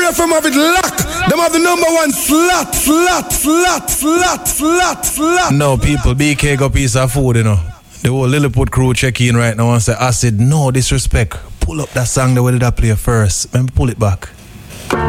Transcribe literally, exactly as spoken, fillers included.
F M have it locked. Them have the number one slot, slot, slot, slot, slot, slot. No, people, B K got piece of food, you know. The whole Lilliput crew check in right now and say, I said, no disrespect. Pull up that song that we did that play first. Let me pull it back.